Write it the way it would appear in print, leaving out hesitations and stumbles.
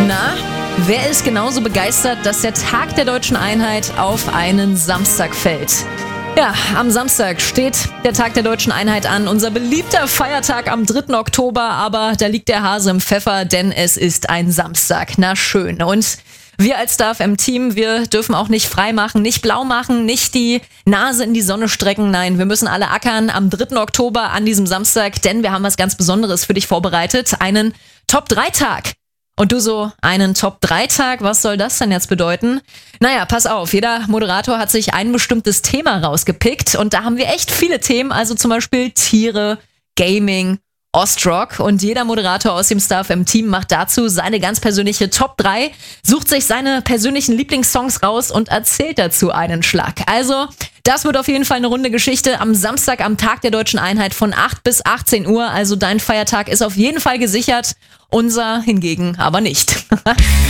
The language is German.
Na, wer ist genauso begeistert, dass der Tag der Deutschen Einheit auf einen Samstag fällt? Ja, am Samstag steht der Tag der Deutschen Einheit an, unser beliebter Feiertag am 3. Oktober, aber da liegt der Hase im Pfeffer, denn es ist ein Samstag. Na schön. Und wir als StarFM-Team, wir dürfen auch nicht frei machen, nicht blau machen, nicht die Nase in die Sonne strecken. Nein, wir müssen alle ackern am 3. Oktober an diesem Samstag, denn wir haben was ganz Besonderes für dich vorbereitet, einen Top-3-Tag. Und du so, einen Top-3-Tag, was soll das denn jetzt bedeuten? Naja, pass auf, jeder Moderator hat sich ein bestimmtes Thema rausgepickt und da haben wir echt viele Themen, also zum Beispiel Tiere, Gaming, Ostrock und jeder Moderator aus dem StarFM-Team macht dazu seine ganz persönliche Top 3, sucht sich seine persönlichen Lieblingssongs raus und erzählt dazu einen Schlag. Also, das wird auf jeden Fall eine runde Geschichte am Samstag, am Tag der Deutschen Einheit von 8 bis 18 Uhr. Also dein Feiertag ist auf jeden Fall gesichert, unser hingegen aber nicht.